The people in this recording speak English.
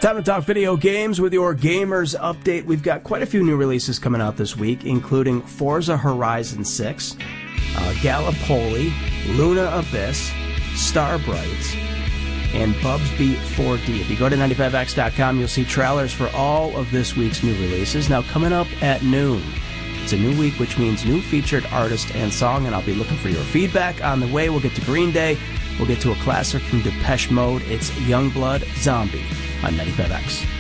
Time to talk video games with your Gamers Update. We've got quite a few new releases coming out this week, including Forza Horizon 6, Gallipoli, Luna Abyss, Starbright, and Bubs Beat 4D. If you go to 95x.com, you'll see trailers for all of this week's new releases. Now, coming up at noon, it's a new week, which means new featured artist and song, and I'll be looking for your feedback. On the way, we'll get to Green Day. We'll get to a classic from Depeche Mode. It's Youngblood Zombie on 95X.